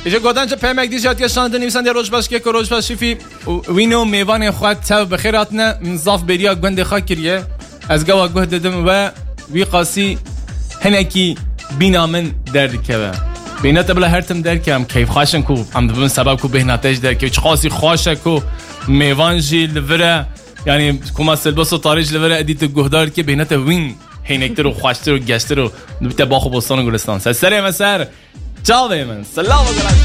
ایجا گفتن چه پیامک دیشات که شانده نویسنده روزباش که روزباش شفی وینو میوان خود تو بخیراتنا نصاف بریا گند خاکریه از گوا گه دادم و وی قاسی هنکی بینا من درکه بینات بلا هرتم درکم کیف خاشن کو هم دبن سبب کو بهناتش درکه چه قاسی خاشه کو میوان جی لوره یعنی کوما سلباس و تاریج لوره ادیت گهدار که بینات وین هینکتر و خواشتر و گشتر و نبیت باخو بستان و گلستان سر مسر چاوه من سلام